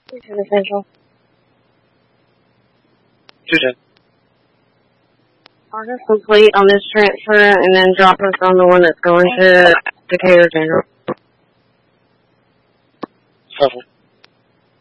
Houston Essential. Houston. Mark us complete on this transfer and then drop us on the one that's going to Decatur General. Copy.